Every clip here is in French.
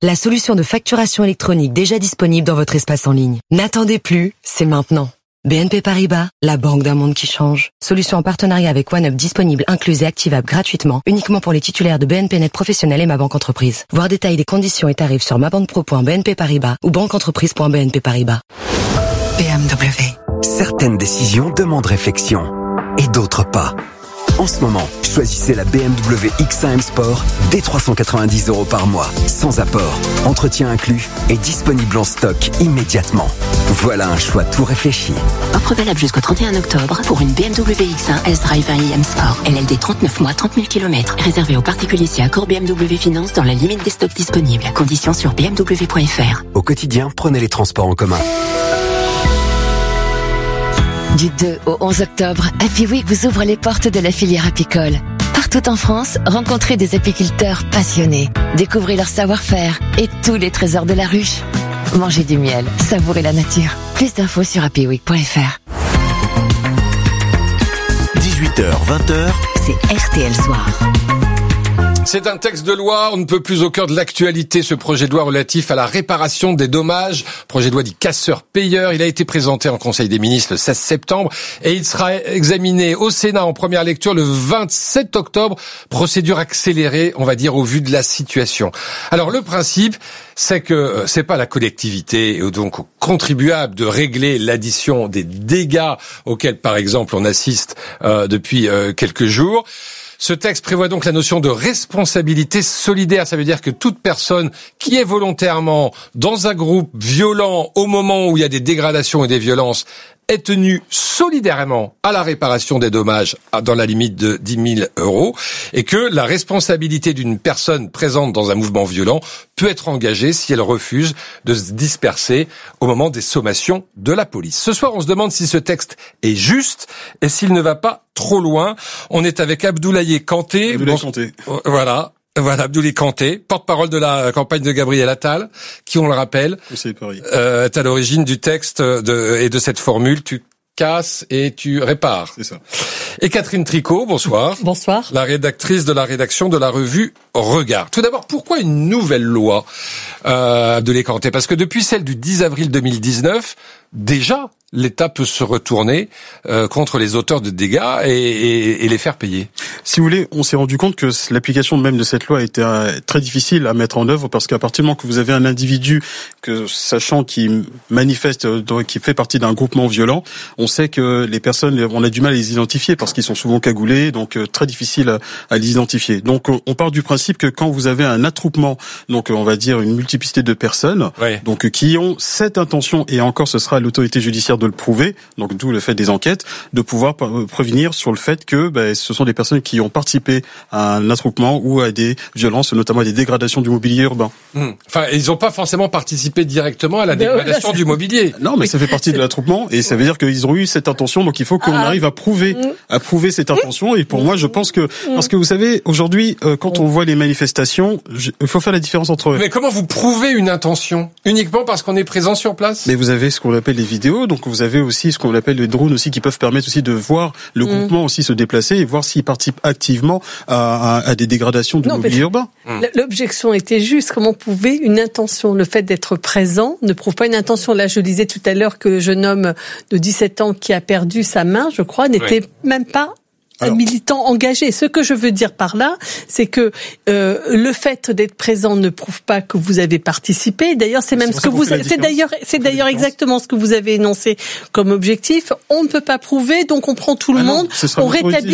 la solution de facturation électronique déjà disponible dans votre espace en ligne. N'attendez plus, c'est maintenant. BNP Paribas, la banque d'un monde qui change. Solution en partenariat avec OneUp disponible, incluse et activable gratuitement, uniquement pour les titulaires de BNP Net Professionnel et Ma Banque Entreprise. Voir détails des conditions et tarifs sur mabanquepro.bnp Paribas ou banqueentreprise.bnp Paribas. BMW. Certaines décisions demandent réflexion et d'autres pas. En ce moment, choisissez la BMW X1 M Sport dès 390 € par mois, sans apport, entretien inclus et disponible en stock immédiatement. Voilà un choix tout réfléchi. Offre valable jusqu'au 31 octobre pour une BMW X1 S-Drive 1i M Sport. LLD 39 mois, 30 000 km. Réservé aux particuliers si accord BMW Finance dans la limite des stocks disponibles. Conditions sur bmw.fr. Au quotidien, prenez les transports en commun. Du 2 au 11 octobre, Happy Week vous ouvre les portes de la filière apicole. Partout en France, rencontrez des apiculteurs passionnés. Découvrez leur savoir-faire et tous les trésors de la ruche. Mangez du miel, savourez la nature. Plus d'infos sur happyweek.fr. 18h-20h, c'est RTL Soir. C'est un texte de loi, on ne peut plus au cœur de l'actualité, ce projet de loi relatif à la réparation des dommages. Projet de loi dit casseur-payeur. Il a été présenté en Conseil des ministres le 16 septembre et il sera examiné au Sénat en première lecture le 27 octobre. Procédure accélérée, on va dire, au vu de la situation. Alors le principe, c'est que c'est pas la collectivité et donc aux contribuables de régler l'addition des dégâts auxquels, par exemple, on assiste depuis quelques jours. Ce texte prévoit donc la notion de responsabilité solidaire. Ça veut dire que toute personne qui est volontairement dans un groupe violent au moment où il y a des dégradations et des violences est tenue solidairement à la réparation des dommages dans la limite de 10 000 € et que la responsabilité d'une personne présente dans un mouvement violent peut être engagée si elle refuse de se disperser au moment des sommations de la police. Ce soir, on se demande si ce texte est juste et s'il ne va pas trop loin. On est avec Abdoulaye Kanté. Voilà, Abdoulaye Kanté, porte-parole de la campagne de Gabriel Attal, qui, on le rappelle, est à l'origine du texte et de cette formule. Tu casses et tu répares. C'est ça. Et Catherine Tricot, bonsoir. Bonsoir. La rédactrice de la rédaction de la revue Regard. Tout d'abord, pourquoi une nouvelle loi, Abdoulaye Kanté? Parce que depuis celle du 10 avril 2019, déjà, l'État peut se retourner contre les auteurs de dégâts et les faire payer. Si vous voulez, on s'est rendu compte que l'application même de cette loi était très difficile à mettre en œuvre parce qu'à partir du moment que vous avez un individu sachant qui manifeste, qui fait partie d'un groupement violent, on sait que les personnes, on a du mal à les identifier parce qu'ils sont souvent cagoulés, donc très difficile à les identifier. Donc on part du principe que quand vous avez un attroupement, donc on va dire une multiplicité de personnes, donc qui ont cette intention, et encore ce sera à l'autorité judiciaire de le prouver, donc d'où le fait des enquêtes, de pouvoir prévenir sur le fait que ce sont des personnes qui ont participé à un attroupement ou à des violences, notamment à des dégradations du mobilier urbain. Enfin, ils n'ont pas forcément participé directement à la dégradation du mobilier. Non, mais ça fait partie de l'attroupement et ça veut dire qu'ils ont eu cette intention, donc il faut qu'on arrive à prouver cette intention. Et pour moi, je pense que, parce que vous savez, aujourd'hui, quand on voit les manifestations, il faut faire la différence entre... Mais comment vous prouvez une intention? Uniquement parce qu'on est présent sur place? Mais vous avez ce qu'on appelle les vidéos, donc vous avez aussi ce qu'on appelle les drones aussi qui peuvent permettre aussi de voir le groupement aussi se déplacer et voir s'il participe activement à des dégradations du mobilier urbain. L'objection était juste. Comment pouvait une intention, le fait d'être présent, ne prouve pas une intention? Là, je disais tout à l'heure que le jeune homme de 17 ans qui a perdu sa main, je crois, n'était même pas un militant engagé. Ce que je veux dire par là, c'est que le fait d'être présent ne prouve pas que vous avez participé. D'ailleurs, c'est même ce que vous c'est d'ailleurs exactement ce que vous avez énoncé comme objectif. On ne peut pas prouver, donc on prend tout le monde. On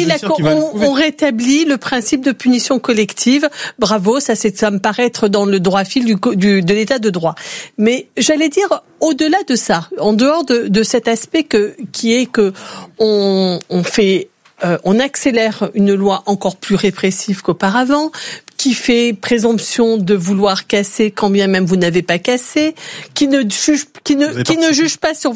rétablit le principe de punition collective. Bravo, ça me paraît être dans le droit fil de l'état de droit. Mais j'allais dire au-delà de ça, en dehors de cet aspect qui est que on accélère une loi encore plus répressive qu'auparavant, qui fait présomption de vouloir casser quand bien même vous n'avez pas cassé, qui ne juge pas sur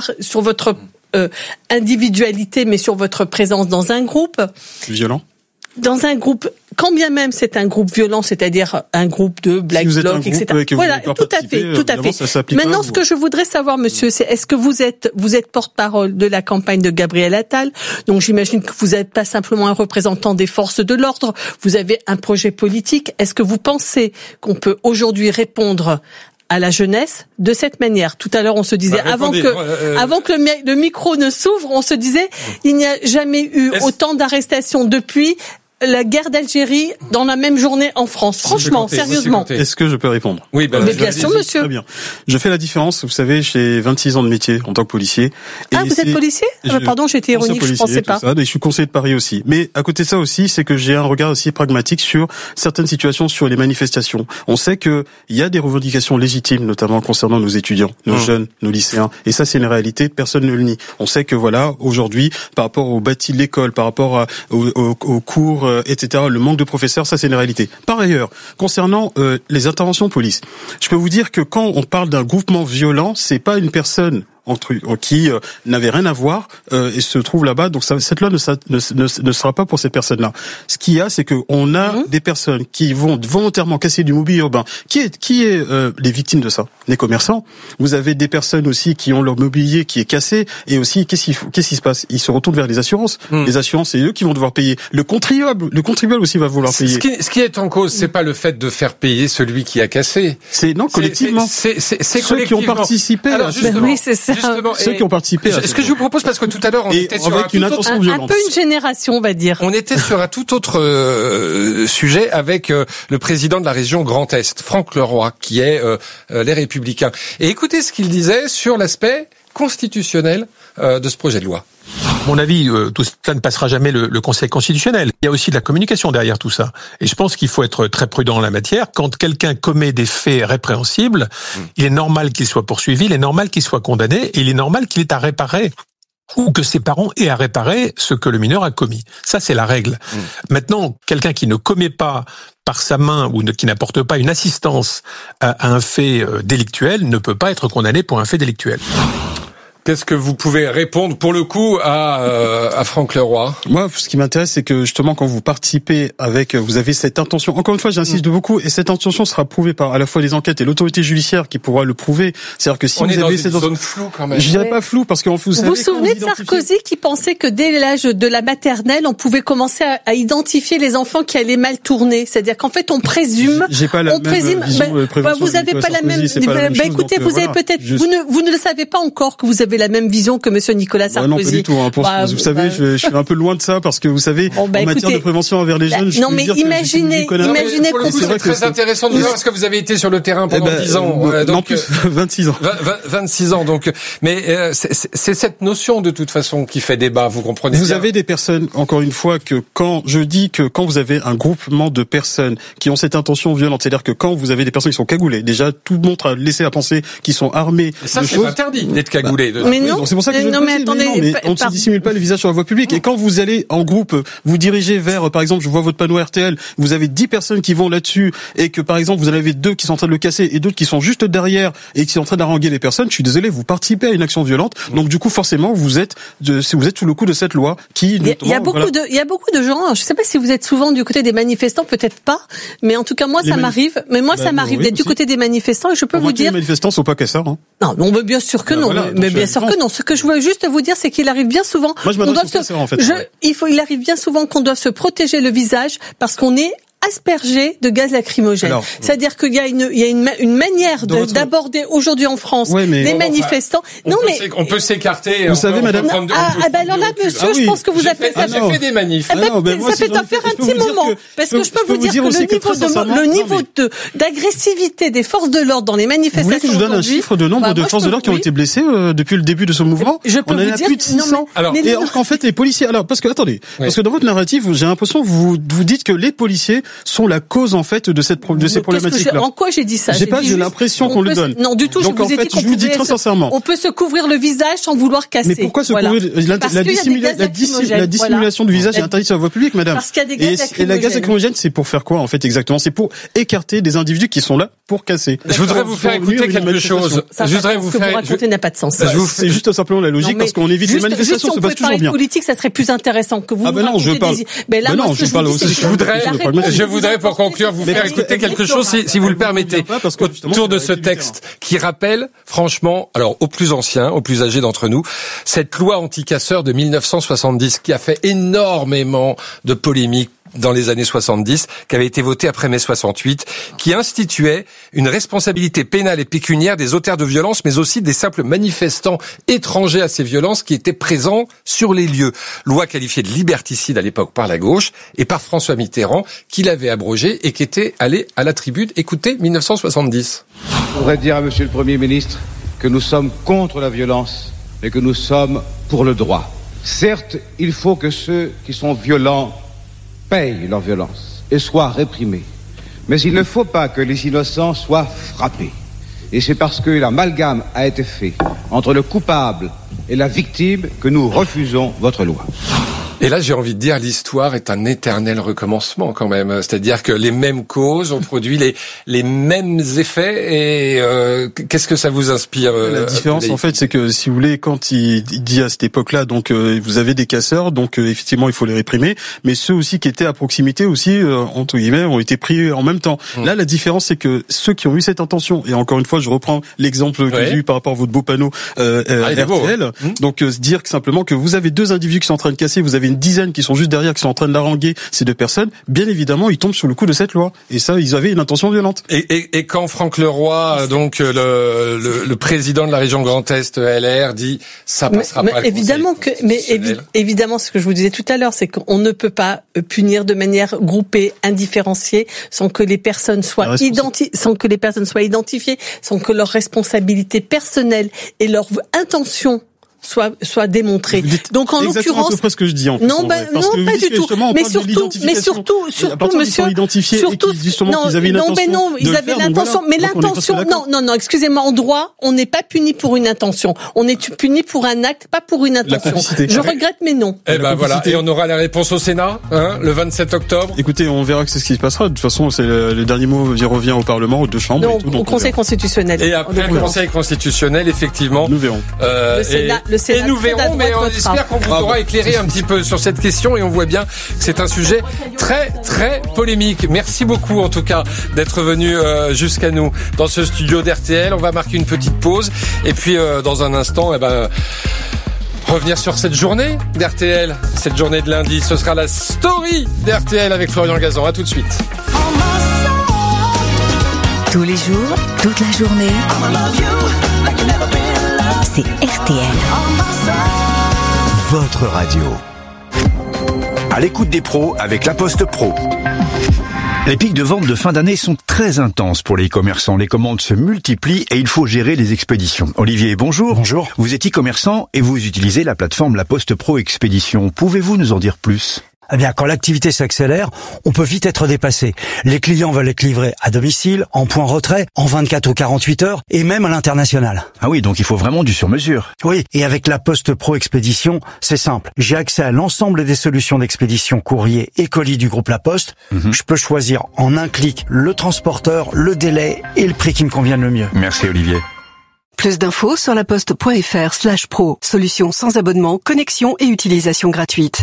votre individualité, mais sur votre présence dans un groupe. Violent. dans un groupe, quand bien même c'est un groupe violent, c'est-à-dire un groupe de Black Bloc, etc. Voilà, tout à fait. Maintenant, ce que je voudrais savoir, monsieur, c'est est-ce que vous êtes porte-parole de la campagne de Gabriel Attal? Donc, j'imagine que vous n'êtes pas simplement un représentant des forces de l'ordre. Vous avez un projet politique. Est-ce que vous pensez qu'on peut aujourd'hui répondre à la jeunesse de cette manière? Tout à l'heure, on se disait, avant que le micro ne s'ouvre, on se disait, il n'y a jamais eu autant d'arrestations depuis la guerre d'Algérie dans la même journée en France. Franchement, sérieusement. Est-ce que je peux répondre? Oui, mais bien sûr, monsieur. Très bien. Je fais la différence, vous savez, j'ai 26 ans de métier en tant que policier. Vous êtes policier? Pardon, j'étais ironique, je pensais pas. Et je suis conseiller de Paris aussi. Mais à côté de ça aussi, c'est que j'ai un regard aussi pragmatique sur certaines situations, sur les manifestations. On sait que il y a des revendications légitimes, notamment concernant nos étudiants, nos jeunes, nos lycéens. Et ça, c'est une réalité, personne ne le nie. On sait que voilà, aujourd'hui, par rapport au bâti de l'école, par rapport aux cours, etc., le manque de professeurs, ça c'est une réalité. Par ailleurs, concernant les interventions police, je peux vous dire que quand on parle d'un groupement violent, c'est pas une personne qui n'avait rien à voir et se trouve là-bas. Donc cette loi ne sera pas pour cette personne-là. Ce qu'il y a, c'est que on a des personnes qui vont volontairement casser du mobilier urbain. Qui est les victimes de ça? Les commerçants. Vous avez des personnes aussi qui ont leur mobilier qui est cassé et aussi qu'est-ce qui se passe? Ils se retournent vers les assurances. Les assurances, c'est eux qui vont devoir payer. Le contribuable aussi va vouloir payer. Ce qui est en cause, c'est pas le fait de faire payer celui qui a cassé. C'est collectivement. C'est ceux qui ont participé. Alors, oui, c'est ça. Justement, ceux qui ont participé. Ce que je vous propose, parce que tout à l'heure, on était sur avec une intention violente. Un peu une génération, on va dire. On était sur un tout autre sujet avec le président de la région Grand Est, Franck Leroy, qui est Les Républicains. Et écoutez ce qu'il disait sur l'aspect constitutionnel de ce projet de loi. À mon avis, tout ça ne passera jamais le Conseil constitutionnel. Il y a aussi de la communication derrière tout ça. Et je pense qu'il faut être très prudent en la matière. Quand quelqu'un commet des faits répréhensibles, il est normal qu'il soit poursuivi, il est normal qu'il soit condamné, et il est normal qu'il ait à réparer ou que ses parents aient à réparer ce que le mineur a commis. Ça, c'est la règle. Maintenant, quelqu'un qui ne commet pas par sa main ou qui n'apporte pas une assistance à un fait délictuel ne peut pas être condamné pour un fait délictuel. Qu'est-ce que vous pouvez répondre pour le coup à Franck Leroy? Moi, ce qui m'intéresse, c'est que justement quand vous participez vous avez cette intention. Encore une fois, j'insiste beaucoup, et cette intention sera prouvée par à la fois les enquêtes et l'autorité judiciaire qui pourra le prouver. C'est-à-dire que si vous avez cette zone floue quand même. Je dirais pas flou parce que vous vous souvenez de Sarkozy qui pensait que dès l'âge de la maternelle, on pouvait commencer à identifier les enfants qui allaient mal tourner. C'est-à-dire qu'en fait, on présume. J'ai pas la même vision de prévention. Vous avez pas la même. Écoutez, vous avez peut-être. Vous ne le savez pas encore que vous avez la même vision que monsieur Nicolas Sarkozy. Non, pas du tout. Vous savez, je suis un peu loin de ça parce que vous savez, en matière de prévention envers les jeunes, non, mais imaginez que c'est très intéressant de voir parce que vous avez été sur le terrain pendant 10 ans. En plus, 26 ans. 26 ans, donc. Mais c'est cette notion de toute façon qui fait débat, vous comprenez bien. Vous avez des personnes, encore une fois, quand vous avez un groupement de personnes qui ont cette intention violente, c'est-à-dire que quand vous avez des personnes qui sont cagoulées, déjà, tout le monde a laissé à penser qu'ils sont armés. Ça, c'est interdit d'être cagoulé. Mais non. C'est pour ça que mais on ne se dissimule pas le visage sur la voie publique. Et quand vous allez en groupe, vous dirigez vers, par exemple, je vois votre panneau RTL, vous avez 10 personnes qui vont là-dessus, et que par exemple vous en avez 2 qui sont en train de le casser et d'autres qui sont juste derrière et qui sont en train d'haranguer les personnes, je suis désolé, vous participez à une action violente. Donc du coup, forcément, vous êtes sous le coup de cette loi qui. Il y a beaucoup de gens. Je ne sais pas si vous êtes souvent du côté des manifestants, peut-être pas, mais en tout cas moi ça m'arrive. Mais moi ça m'arrive d'être du côté des manifestants et je peux vous dire. Les manifestants sont pas casseurs. Hein. Non, mais bien sûr que non. Mais bien sûr que non. Ce que je veux juste vous dire, c'est qu'il arrive bien souvent. Moi, je m'adresse aux casseurs, en fait. Il arrive bien souvent qu'on doit se protéger le visage parce qu'on est aspergé de gaz lacrymogène. C'est-à-dire qu'il y a une manière d'aborder aujourd'hui en France les manifestants. On peut s'écarter. Vous savez, madame. Alors là, monsieur, je pense que vous avez fait des manifs. Ça fait faire un petit moment. Parce que je peux vous dire que le niveau d'agressivité des forces de l'ordre dans les manifestations. Vous voulez que je donne un chiffre de nombre de forces de l'ordre qui ont été blessées depuis le début de ce mouvement? On en a plus de 600. Et en fait, les policiers. Alors, parce que attendez, parce que dans votre narratif, j'ai l'impression que vous dites que les policiers sont la cause en fait de ces problématiques-là. En quoi j'ai dit ça? J'ai l'impression qu'on le donne. Non, du tout. Donc en fait, je vous dis très sincèrement, on peut se couvrir le visage sans vouloir casser. Mais pourquoi se couvrir la dissimulation du visage est interdite sur la voie publique, madame? Parce qu'il y a des gaz lacrymogènes. Et la gaz lacrymogène, c'est pour faire quoi en fait exactement? C'est pour écarter des individus qui sont là pour casser. Je voudrais vous faire écouter quelque chose. Je voudrais vous faire. Ce que vous racontez n'a pas de sens. C'est juste simplement la logique parce qu'on évite les manifestations. Se passe toujours bien. Politique, ça serait plus intéressant que vous. Ah ben non, je parle. Mais là, je parle aussi. Je voudrais pour conclure vous faire écouter quelque chose, si vous le permettez, autour de ce texte qui rappelle, franchement, alors aux plus anciens, aux plus âgés d'entre nous, cette loi anti-casseurs de 1970 qui a fait énormément de polémiques dans les années 70, qui avait été votée après mai 68, qui instituait une responsabilité pénale et pécuniaire des auteurs de violences, mais aussi des simples manifestants étrangers à ces violences qui étaient présents sur les lieux. Loi qualifiée de liberticide à l'époque par la gauche et par François Mitterrand, qui l'avait abrogée et qui était allé à la tribune. Écoutez, 1970. Je voudrais dire à Monsieur le Premier ministre que nous sommes contre la violence, mais que nous sommes pour le droit. Certes, il faut que ceux qui sont violents payent leur violence et soient réprimés. Mais il ne faut pas que les innocents soient frappés. Et c'est parce que l'amalgame a été fait entre le coupable et la victime que nous refusons votre loi. Et là, j'ai envie de dire, l'histoire est un éternel recommencement quand même. C'est-à-dire que les mêmes causes ont produit les mêmes effets. Et qu'est-ce que ça vous inspire? La différence, en fait, c'est que si vous voulez, quand il dit à cette époque-là, donc vous avez des casseurs, donc effectivement, il faut les réprimer. Mais ceux aussi qui étaient à proximité aussi, entre guillemets, ont été pris en même temps. Là, la différence, c'est que ceux qui ont eu cette intention, et encore une fois, je reprends l'exemple que j'ai eu par rapport à votre beau panneau RTL. Donc dire simplement que vous avez deux individus qui sont en train de casser, vous avez une dizaine qui sont juste derrière, qui sont en train de haranguer ces deux personnes, bien évidemment, ils tombent sous le coup de cette loi. Et ça, ils avaient une intention violente. Et quand Franck Leroy, donc le président de la région Grand Est, LR, dit ça passera pas. Évidemment évidemment, ce que je vous disais tout à l'heure, c'est qu'on ne peut pas punir de manière groupée, indifférenciée, sans que les personnes soient identifiées, sans que leur responsabilité personnelle et leur soit démontré. Donc en l'occurrence, à peu près ce que je dis en fait. Non, pas du tout. Mais surtout, monsieur, qu'ils avaient une intention. Ils avaient l'intention. Mais l'intention, non. Excusez-moi, en droit, on n'est pas puni pour une intention. On est puni pour un acte, pas pour une intention. Je regrette, mais non. Eh ben voilà. Et on aura la réponse au Sénat, le 27 octobre. Écoutez, on verra que c'est ce qui se passera. De toute façon, c'est le dernier mot revient au Parlement, aux deux chambres. Non, au Conseil constitutionnel. Et après le Conseil constitutionnel, effectivement. Nous verrons. Le Sénat, et nous verrons, mais on espère qu'on vous aura éclairé un petit peu sur cette question et on voit bien que c'est un sujet très, très polémique. Merci beaucoup, en tout cas, d'être venu jusqu'à nous dans ce studio d'RTL. On va marquer une petite pause et puis, dans un instant, revenir sur cette journée d'RTL, cette journée de lundi. Ce sera la story d'RTL avec Florian Gazan. À tout de suite. Tous les jours, toute la journée, c'est RTL. Votre radio. À l'écoute des pros avec La Poste Pro. Les pics de vente de fin d'année sont très intenses pour les e-commerçants. Les commandes se multiplient et il faut gérer les expéditions. Olivier, bonjour. Bonjour. Vous êtes e-commerçant et vous utilisez la plateforme La Poste Pro Expédition. Pouvez-vous nous en dire plus ? Eh bien, quand l'activité s'accélère, on peut vite être dépassé. Les clients veulent être livrés à domicile, en point retrait, en 24 ou 48 heures, et même à l'international. Ah oui, donc il faut vraiment du sur-mesure. Oui, et avec la Poste Pro Expédition, c'est simple. J'ai accès à l'ensemble des solutions d'expédition courrier et colis du groupe La Poste. Je peux choisir en un clic le transporteur, le délai et le prix qui me convient le mieux. Merci Olivier. Plus d'infos sur laposte.fr/pro. Solution sans abonnement, connexion et utilisation gratuite.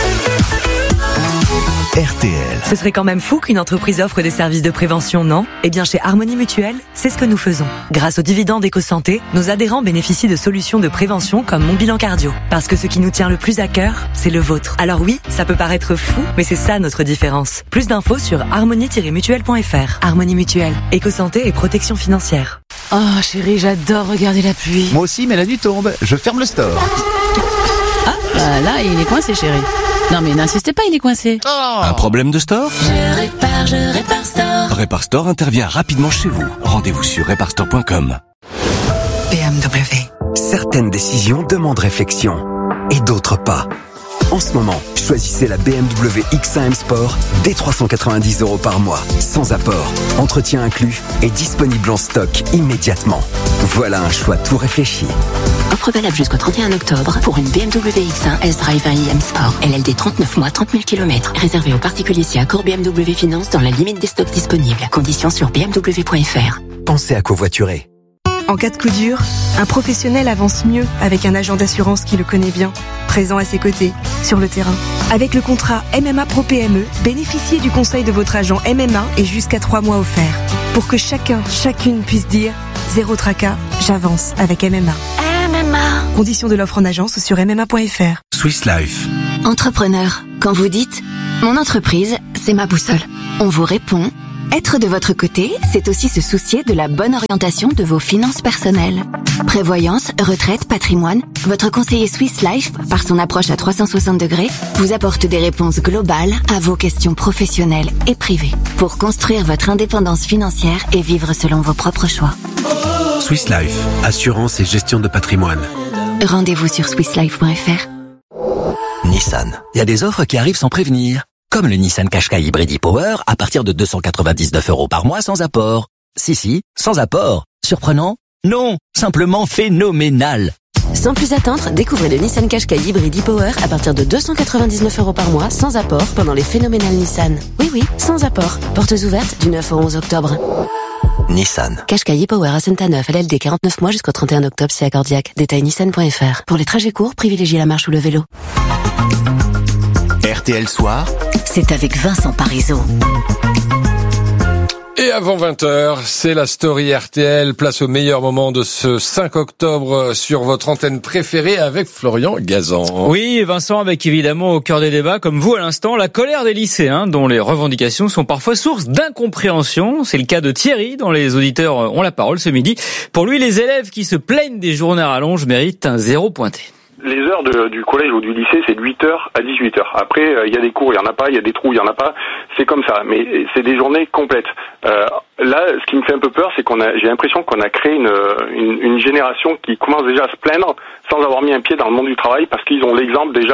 RTL. Ce serait quand même fou qu'une entreprise offre des services de prévention, non ? Eh bien, chez Harmonie Mutuelle, c'est ce que nous faisons. Grâce aux dividendes EcoSanté, nos adhérents bénéficient de solutions de prévention comme Mon Bilan Cardio. Parce que ce qui nous tient le plus à cœur, c'est le vôtre. Alors oui, ça peut paraître fou, mais c'est ça notre différence. Plus d'infos sur harmonie-mutuelle.fr. Harmonie Mutuelle, EcoSanté et protection financière. Oh chérie, j'adore regarder la pluie. Moi aussi, mais la nuit tombe. Je ferme le store. Ah, bah là, il est coincé, chérie. Non mais n'insistez pas, il est coincé. Oh. Un problème de store ? Je répare Store. Répare Store intervient rapidement chez vous. Rendez-vous sur reparestore.com. BMW. Certaines décisions demandent réflexion et d'autres pas. En ce moment, choisissez la BMW X1 M Sport dès 390 € par mois, sans apport, entretien inclus et disponible en stock immédiatement. Voilà un choix tout réfléchi. Offre valable jusqu'au 31 octobre pour une BMW X1 S-Drive 1 iM Sport. LLD 39 mois, 30 000 km. Réservé aux particuliers si accord BMW Finance dans la limite des stocks disponibles. Conditions sur bmw.fr. Pensez à covoiturer. En cas de coup dur, un professionnel avance mieux avec un agent d'assurance qui le connaît bien, présent à ses côtés, sur le terrain. Avec le contrat MMA Pro PME, bénéficiez du conseil de votre agent MMA et jusqu'à 3 mois offerts. Pour que chacune puisse dire « Zéro tracas, j'avance avec MMA ». MMA. Conditions de l'offre en agence sur mma.fr. Swiss Life. Entrepreneur, quand vous dites « Mon entreprise, c'est ma boussole », on vous répond « Être de votre côté, c'est aussi se soucier de la bonne orientation de vos finances personnelles. » Prévoyance, retraite, patrimoine, votre conseiller Swiss Life, par son approche à 360 degrés, vous apporte des réponses globales à vos questions professionnelles et privées pour construire votre indépendance financière et vivre selon vos propres choix. Swiss Life, assurance et gestion de patrimoine. Rendez-vous sur swisslife.fr. Nissan, il y a des offres qui arrivent sans prévenir. Comme le Nissan Qashqai Hybrid e-Power à partir de 299 € par mois sans apport. Si, sans apport. Surprenant? Non, simplement phénoménal. Sans plus attendre, découvrez le Nissan Qashqai Hybrid e-Power à partir de 299 € par mois sans apport pendant les phénoménales Nissan. Oui, sans apport. Portes ouvertes du 9 au 11 octobre. Nissan. Qashqai e-Power à Saint-Neuf, LLD 49 mois jusqu'au 31 octobre si accordiaque. Détail nissan.fr. Pour les trajets courts, privilégiez la marche ou le vélo. RTL Soir, c'est avec Vincent Parisot. Et avant 20h, c'est la story RTL, place au meilleur moment de ce 5 octobre sur votre antenne préférée avec Florian Gazan. Oui, Vincent, avec évidemment au cœur des débats, comme vous à l'instant, la colère des lycéens dont les revendications sont parfois source d'incompréhension. C'est le cas de Thierry, dont les auditeurs ont la parole ce midi. Pour lui, les élèves qui se plaignent des journées à rallonge méritent un 0 pointé. Les heures du collège ou du lycée, c'est de 8h à 18h. Après, il y a des cours, il y en a pas, il y a des trous, il y en a pas. C'est comme ça, mais c'est des journées complètes. Là, ce qui me fait un peu peur, c'est j'ai l'impression qu'on a créé une génération qui commence déjà à se plaindre sans avoir mis un pied dans le monde du travail parce qu'ils ont l'exemple déjà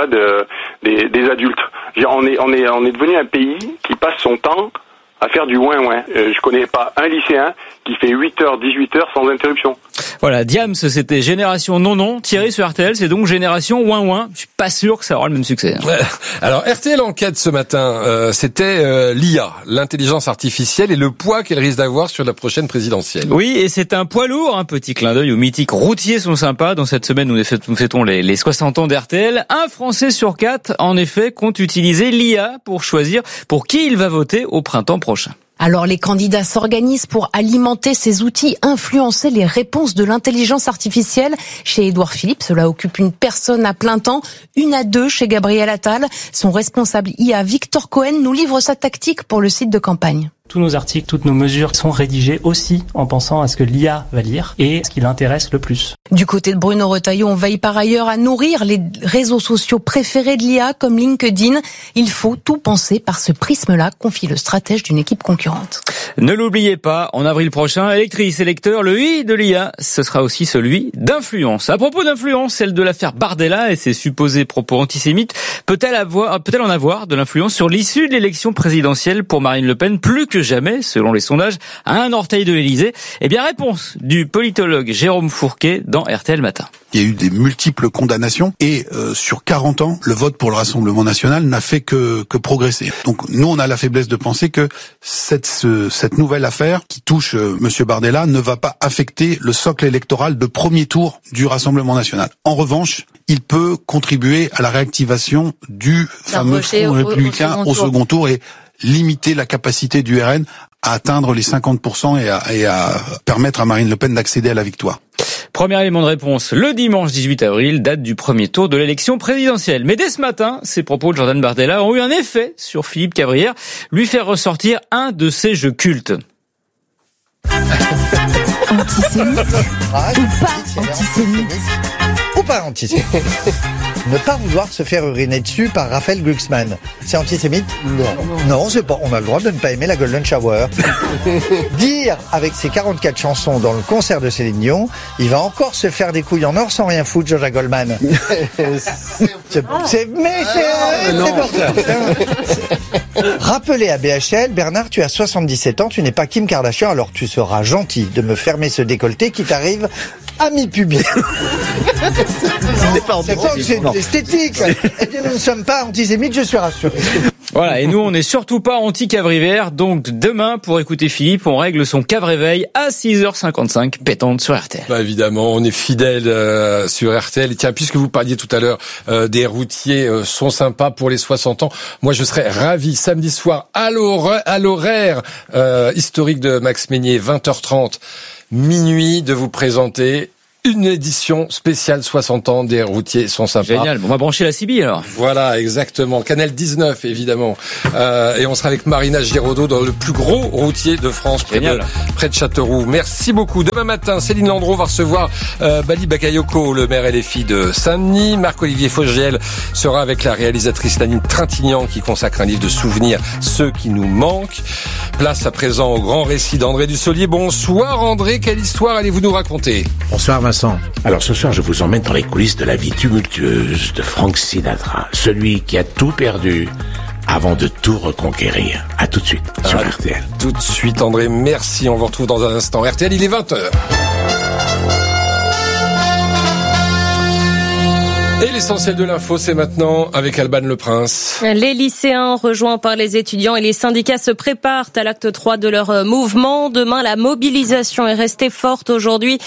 des adultes. On est devenu un pays qui passe son temps à faire du ouin-ouin. Je connais pas un lycéen qui fait 8h, 18h sans interruption. Voilà, Diams, c'était Génération Non. Thierry sur RTL, c'est donc Génération Ouin-Ouin. Je suis pas sûr que ça aura le même succès. Alors, RTL Enquête ce matin, c'était l'IA, l'intelligence artificielle et le poids qu'elle risque d'avoir sur la prochaine présidentielle. Oui, et c'est un poids lourd, un petit clin d'œil aux mythiques routiers sont sympas. Dans cette semaine, nous fêtons les 60 ans d'RTL. Un Français sur 4, en effet, compte utiliser l'IA pour choisir pour qui il va voter au printemps prochain. Alors les candidats s'organisent pour alimenter ces outils, influencer les réponses de l'intelligence artificielle. Chez Édouard Philippe, cela occupe une personne à plein temps, 1 à 2 chez Gabriel Attal. Son responsable IA, Victor Cohen, nous livre sa tactique pour le site de campagne. Tous nos articles, toutes nos mesures sont rédigées aussi en pensant à ce que l'IA va lire et ce qui l'intéresse le plus. Du côté de Bruno Retailleau, on veille par ailleurs à nourrir les réseaux sociaux préférés de l'IA comme LinkedIn. Il faut tout penser par ce prisme-là, confie le stratège d'une équipe concurrente. Ne l'oubliez pas, en avril prochain, électrice et lecteur, le I de l'IA, ce sera aussi celui d'influence. À propos d'influence, celle de l'affaire Bardella et ses supposés propos antisémites, peut-elle en avoir de l'influence sur l'issue de l'élection présidentielle pour Marine Le Pen plus que jamais, selon les sondages, à un orteil de l'Élysée? Eh bien, réponse du politologue Jérôme Fourquet dans RTL Matin. Il y a eu des multiples condamnations et sur 40 ans, le vote pour le Rassemblement national n'a fait que progresser. Donc nous, on a la faiblesse de penser que cette nouvelle affaire qui touche Monsieur Bardella ne va pas affecter le socle électoral de premier tour du Rassemblement national. En revanche, il peut contribuer à la réactivation du fameux Front républicain au second tour et limiter la capacité du RN à atteindre les 50% et à permettre à Marine Le Pen d'accéder à la victoire. Premier élément de réponse, le dimanche 18 avril, date du premier tour de l'élection présidentielle. Mais dès ce matin, ces propos de Jordan Bardella ont eu un effet sur Philippe Cabrières, lui faire ressortir un de ses jeux cultes. Antisémite ou pas antisémite? Ou pas antisémite. Ne pas vouloir se faire uriner dessus par Raphaël Glucksmann, c'est antisémite ? Non, c'est pas. On a le droit de ne pas aimer la Golden Shower. Dire avec ses 44 chansons dans le concert de Céline Dion, il va encore se faire des couilles en or sans rien foutre, Jean-Jacques Goldman. C'est pour ça. Rappelez à BHL, Bernard, tu as 77 ans, tu n'es pas Kim Kardashian, alors tu seras gentil de me fermer ce décolleté qui t'arrive à mi-pubis. C'est pas esthétique. Nous ne sommes pas antisémites, je suis rassuré. Voilà, et nous, on n'est surtout pas anti-cave-rivière, donc demain, pour écouter Philippe, on règle son cave-réveil à 6h55, pétante sur RTL. Bah évidemment, on est fidèle sur RTL. Et tiens, puisque vous parliez tout à l'heure des routiers sont sympas pour les 60 ans, moi je serais ravi samedi soir à l'horaire historique de Max Meignier, 20h30, minuit, de vous présenter une édition spéciale 60 ans des routiers sont sympas. Génial, on va brancher la CB alors. Voilà, exactement. Canal 19, évidemment. Et on sera avec Marina Giraudot dans le plus gros routier de France, près de Châteauroux. Merci beaucoup. Demain matin, Céline Landreau va recevoir Bali Bakayoko, le maire LFI de Saint-Denis. Marc-Olivier Fogiel sera avec la réalisatrice Nanine Trintignant qui consacre un livre de souvenirs, ceux qui nous manquent. Place à présent au grand récit d'André Dussolier. Bonsoir André, quelle histoire allez-vous nous raconter ? Bonsoir Vincent. Alors ce soir, je vous emmène dans les coulisses de la vie tumultueuse de Frank Sinatra, celui qui a tout perdu avant de tout reconquérir. À tout de suite sur RTL. Tout de suite André, merci. On vous retrouve dans un instant. RTL, il est 20h. Et l'essentiel de l'info, c'est maintenant avec Alban Le Prince. Les lycéens, rejoints par les étudiants et les syndicats, se préparent à l'acte 3 de leur mouvement. Demain, la mobilisation est restée forte. Aujourd'hui,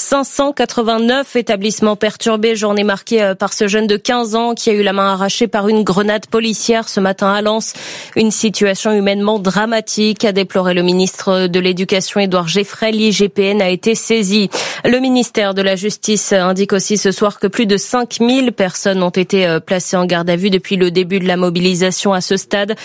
589 établissements perturbés. Journée marquée par ce jeune de 15 ans qui a eu la main arrachée par une grenade policière ce matin à Lens. Une situation humainement dramatique, a déploré le ministre de l'Éducation, Édouard Geffray. L'IGPN a été saisi. Le ministère de la Justice indique aussi ce soir que plus de 5000 personnes ont été placées en garde à vue depuis le début de la mobilisation à ce stade.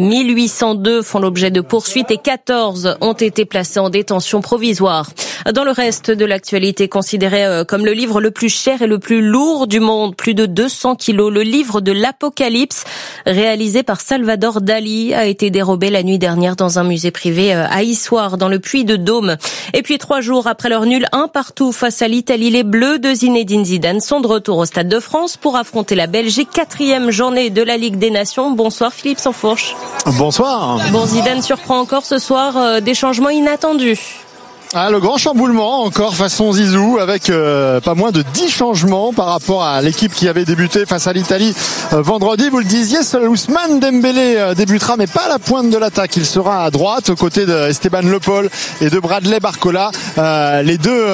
1802 font l'objet de poursuites et 14 ont été placées en détention provisoire. Dans le reste de l'actualité, considéré comme le livre le plus cher et le plus lourd du monde, plus de 200 kilos, le livre de l'Apocalypse, réalisé par Salvador Dali, a été dérobé la nuit dernière dans un musée privé à Issoire, dans le Puy-de-Dôme. Et puis 3 jours après leur nul 1 partout face à l'Italie, les Bleus de Zinedine Zidane sont de retour au Stade de France pour affronter la Belgique, 4e journée de la Ligue des Nations. Bonsoir Philippe Sansfourche. Bonsoir. Bon, Zidane surprend encore ce soir, des changements inattendus. Le grand chamboulement encore façon Zizou avec pas moins de 10 changements par rapport à l'équipe qui avait débuté face à l'Italie vendredi. Vous le disiez, seul Ousmane Dembélé débutera mais pas à la pointe de l'attaque. Il sera à droite aux côtés de Esteban Le Paul et de Bradley Barcola. Les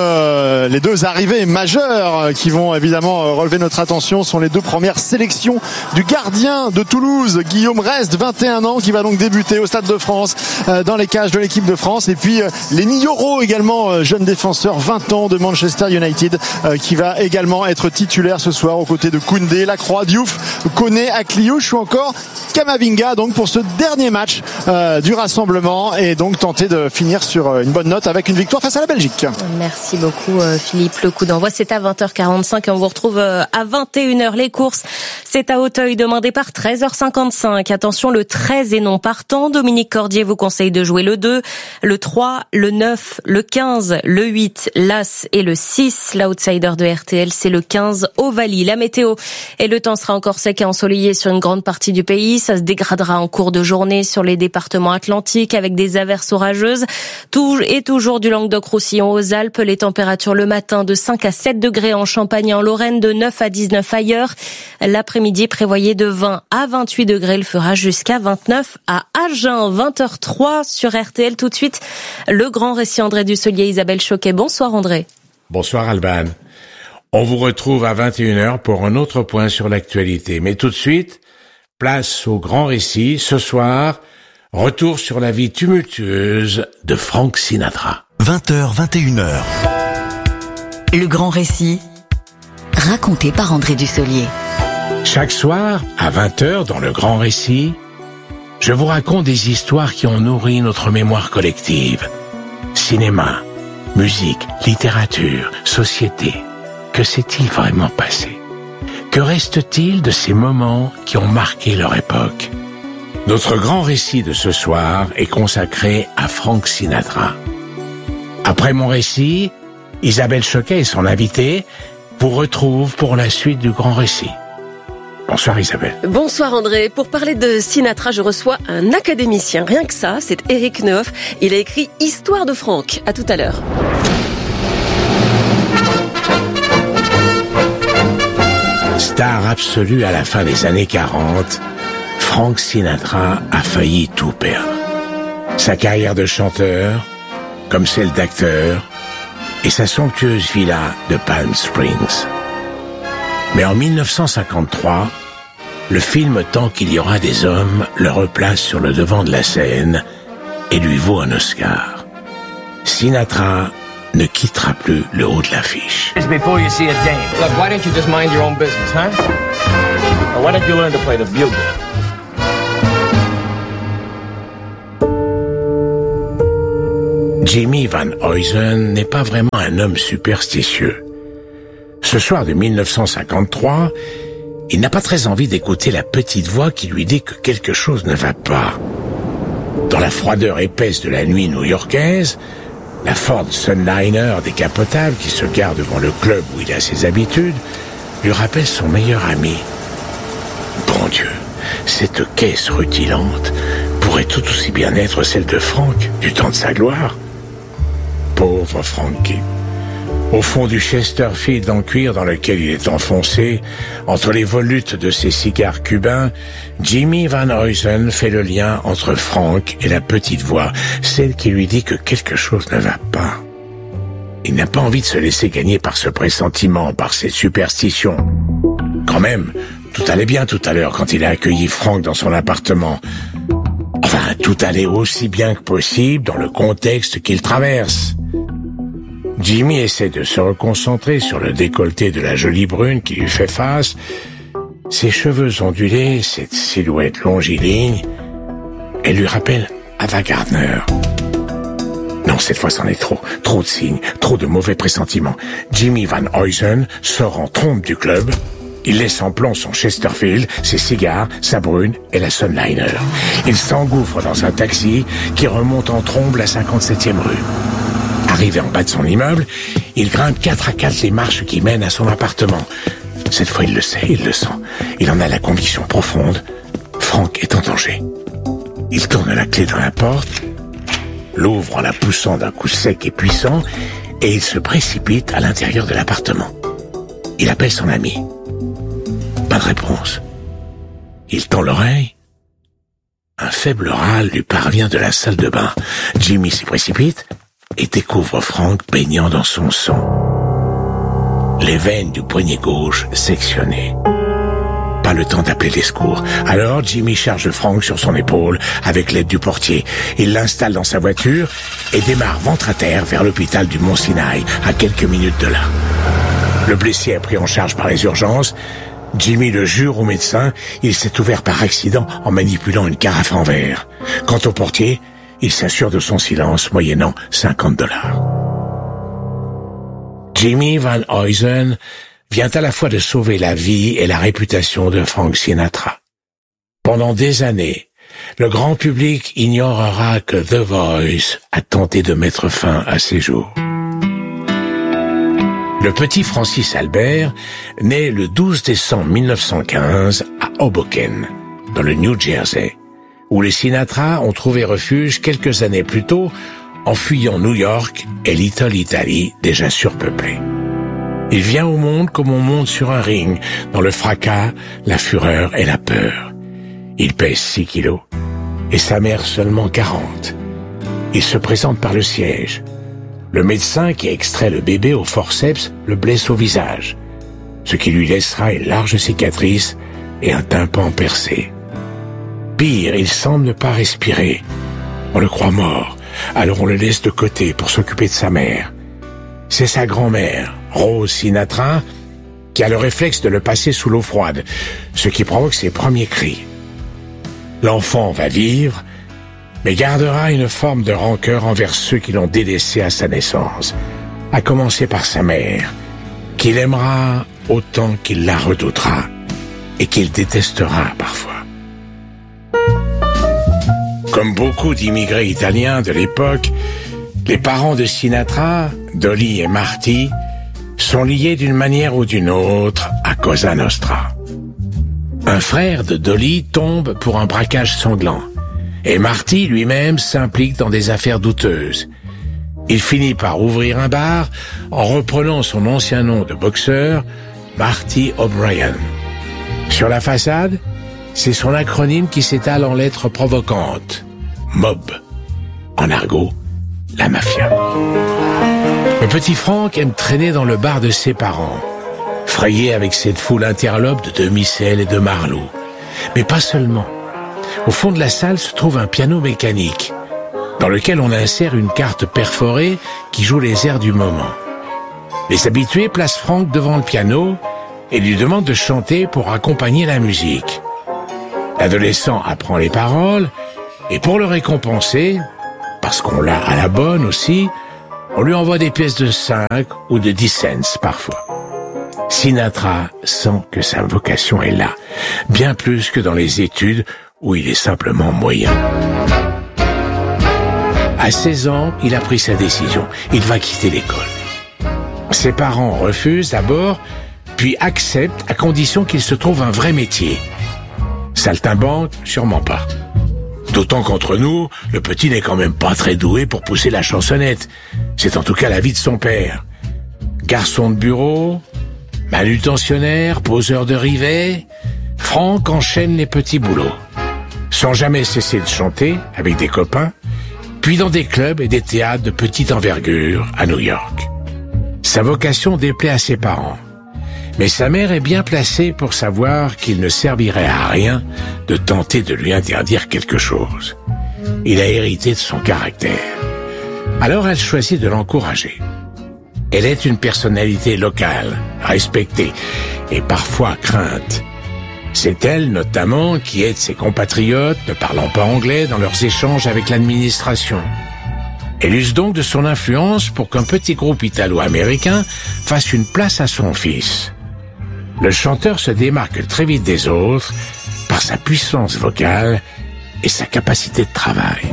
deux arrivées majeures qui vont évidemment relever notre attention sont les 2 premières sélections du gardien de Toulouse, Guillaume Rest, 21 ans, qui va donc débuter au Stade de France dans les cages de l'équipe de France. Et puis Lenny Yoro, également jeune défenseur, 20 ans, de Manchester United, qui va également être titulaire ce soir aux côtés de Koundé, Lacroix, Diouf, Koné, Akliouche ou encore Kamavinga, donc pour ce dernier match du rassemblement, et donc tenter de finir sur une bonne note avec une victoire face à la Belgique. Merci beaucoup Philippe. Le coup d'envoi, c'est à 20h45 et on vous retrouve à 21h. Les courses, c'est à Auteuil, demain départ 13h55. Attention, le 13 est non partant. Dominique Cordier vous conseille de jouer le 2, le 3, le 9, le 15, le 8, l'As et le 6. L'outsider de RTL, c'est le 15, Ovalie. La météo et le temps sera encore sec et ensoleillé sur une grande partie du pays. Ça se dégradera en cours de journée sur les départements atlantiques avec des averses orageuses. Toujours du Languedoc-Roussillon aux Alpes. Les températures le matin de 5 à 7 degrés en Champagne et en Lorraine, de 9 à 19 ailleurs. L'après-midi prévoyé de 20 à 28 degrés. Il fera jusqu'à 29 à Agen. 20h03 sur RTL. Tout de suite, le grand récit André Dussolier, Isabelle Choquet. Bonsoir André. Bonsoir Alban. On vous retrouve à 21h pour un autre point sur l'actualité. Mais tout de suite, place au grand récit. Ce soir, retour sur la vie tumultueuse de Frank Sinatra. 20h, 21h. Le grand récit, raconté par André Dussolier. Chaque soir, à 20h, dans le grand récit, je vous raconte des histoires qui ont nourri notre mémoire collective. Cinéma, musique, littérature, société. Que s'est-il vraiment passé ? Que reste-t-il de ces moments qui ont marqué leur époque? Notre grand récit de ce soir est consacré à Frank Sinatra. Après mon récit, Isabelle Choquet et son invité vous retrouvent pour la suite du grand récit. Bonsoir Isabelle. Bonsoir André. Pour parler de Sinatra, je reçois un académicien. Rien que ça, c'est Éric Neuf. Il a écrit Histoire de Frank. À tout à l'heure. Star absolu à la fin des années 40, Frank Sinatra a failli tout perdre. Sa carrière de chanteur, comme celle d'acteur, et sa somptueuse villa de Palm Springs. Mais en 1953, le film Tant qu'il y aura des hommes le replace sur le devant de la scène et lui vaut un Oscar. Sinatra ne quittera plus le haut de l'affiche. Before you see a dame. Look, why don't you just mind your own business, huh? Or why don't you learn to play the bugle? Jimmy Van Huysen n'est pas vraiment un homme superstitieux. Ce soir de 1953, il n'a pas très envie d'écouter la petite voix qui lui dit que quelque chose ne va pas. Dans la froideur épaisse de la nuit new-yorkaise, la Ford Sunliner décapotable qui se gare devant le club où il a ses habitudes lui rappelle son meilleur ami. Bon Dieu, cette caisse rutilante pourrait tout aussi bien être celle de Frank du temps de sa gloire. Pauvre Frankie. Au fond du Chesterfield en cuir dans lequel il est enfoncé, entre les volutes de ses cigares cubains, Jimmy Van Huysen fait le lien entre Frank et la petite voix, celle qui lui dit que quelque chose ne va pas. Il n'a pas envie de se laisser gagner par ce pressentiment, par cette superstition. Quand même, tout allait bien tout à l'heure quand il a accueilli Frank dans son appartement. Enfin, tout allait aussi bien que possible dans le contexte qu'il traverse. Jimmy essaie de se reconcentrer sur le décolleté de la jolie brune qui lui fait face. Ses cheveux ondulés, cette silhouette longiligne, elle lui rappelle Ava Gardner. Non, cette fois c'en est trop. Trop de signes, trop de mauvais pressentiments. Jimmy Van Huysen sort en trompe du club. Il laisse en plan son Chesterfield, ses cigares, sa brune et la Sunliner. Il s'engouffre dans un taxi qui remonte en trombe la 57e rue. Arrivé en bas de son immeuble, il grimpe 4 à 4 les marches qui mènent à son appartement. Cette fois, il le sait, il le sent. Il en a la conviction profonde. Frank est en danger. Il tourne la clé dans la porte, l'ouvre en la poussant d'un coup sec et puissant, et il se précipite à l'intérieur de l'appartement. Il appelle son ami. Pas de réponse. Il tend l'oreille. Un faible râle lui parvient de la salle de bain. Jimmy s'y précipite et découvre Frank baignant dans son sang. Les veines du poignet gauche sectionnées. Pas le temps d'appeler les secours. Alors Jimmy charge Frank sur son épaule avec l'aide du portier. Il l'installe dans sa voiture et démarre ventre à terre vers l'hôpital du Mont-Sinaï, à quelques minutes de là. Le blessé est pris en charge par les urgences. Jimmy le jure au médecin, il s'est ouvert par accident en manipulant une carafe en verre. Quant au portier, il s'assure de son silence moyennant $50. Jimmy Van Huysen vient à la fois de sauver la vie et la réputation de Frank Sinatra. Pendant des années, le grand public ignorera que The Voice a tenté de mettre fin à ses jours. Le petit Francis Albert naît le 12 décembre 1915 à Hoboken, dans le New Jersey, où les Sinatra ont trouvé refuge quelques années plus tôt en fuyant New York et Little Italy déjà surpeuplée. Il vient au monde comme on monte sur un ring, dans le fracas, la fureur et la peur. Il pèse 6 kilos, et sa mère seulement 40. Il se présente par le siège. Le médecin qui extrait le bébé au forceps le blesse au visage, ce qui lui laissera une large cicatrice et un tympan percé. Pire, il semble ne pas respirer. On le croit mort, alors on le laisse de côté pour s'occuper de sa mère. C'est sa grand-mère, Rose Sinatra, qui a le réflexe de le passer sous l'eau froide, ce qui provoque ses premiers cris. L'enfant va vivre, mais gardera une forme de rancœur envers ceux qui l'ont délaissé à sa naissance, à commencer par sa mère, qu'il aimera autant qu'il la redoutera et qu'il détestera parfois. Comme beaucoup d'immigrés italiens de l'époque, les parents de Sinatra, Dolly et Marty, sont liés d'une manière ou d'une autre à Cosa Nostra. Un frère de Dolly tombe pour un braquage sanglant, et Marty lui-même s'implique dans des affaires douteuses. Il finit par ouvrir un bar en reprenant son ancien nom de boxeur, Marty O'Brien. Sur la façade, c'est son acronyme qui s'étale en lettres provocantes. MOB. En argot, la mafia. Le petit Frank aime traîner dans le bar de ses parents, frayé avec cette foule interlope de demi-sel et de marlot. Mais pas seulement. Au fond de la salle se trouve un piano mécanique, dans lequel on insère une carte perforée qui joue les airs du moment. Les habitués placent Frank devant le piano et lui demandent de chanter pour accompagner la musique. L'adolescent apprend les paroles et pour le récompenser, parce qu'on l'a à la bonne aussi, on lui envoie des pièces de 5 ou de 10 cents parfois. Sinatra sent que sa vocation est là, bien plus que dans les études où il est simplement moyen. À 16 ans, il a pris sa décision. Il va quitter l'école. Ses parents refusent d'abord, puis acceptent à condition qu'il se trouve un vrai métier. Saltimbanque, sûrement pas. D'autant qu'entre nous, le petit n'est quand même pas très doué pour pousser la chansonnette. C'est en tout cas l'avis de son père. Garçon de bureau, manutentionnaire, poseur de rivets, Frank enchaîne les petits boulots. Sans jamais cesser de chanter avec des copains, puis dans des clubs et des théâtres de petite envergure à New York. Sa vocation déplaît à ses parents. Mais sa mère est bien placée pour savoir qu'il ne servirait à rien de tenter de lui interdire quelque chose. Il a hérité de son caractère. Alors elle choisit de l'encourager. Elle est une personnalité locale, respectée et parfois crainte. C'est elle, notamment, qui aide ses compatriotes ne parlant pas anglais dans leurs échanges avec l'administration. Elle use donc de son influence pour qu'un petit groupe italo-américain fasse une place à son fils. Le chanteur se démarque très vite des autres par sa puissance vocale et sa capacité de travail.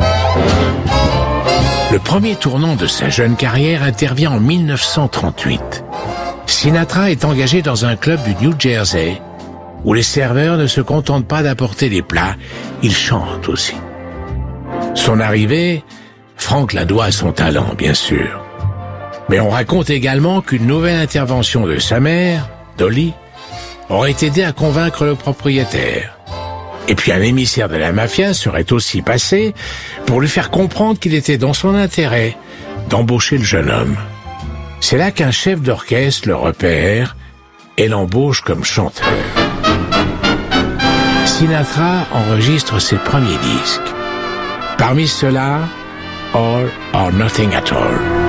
Le premier tournant de sa jeune carrière intervient en 1938. Sinatra est engagé dans un club du New Jersey où les serveurs ne se contentent pas d'apporter les plats, ils chantent aussi. Son arrivée, Frank la doit à son talent, bien sûr. Mais on raconte également qu'une nouvelle intervention de sa mère, Dolly, aurait aidé à convaincre le propriétaire. Et puis un émissaire de la mafia serait aussi passé pour lui faire comprendre qu'il était dans son intérêt d'embaucher le jeune homme. C'est là qu'un chef d'orchestre le repère et l'embauche comme chanteur. Sinatra enregistre ses premiers disques. Parmi ceux-là, All or Nothing at All.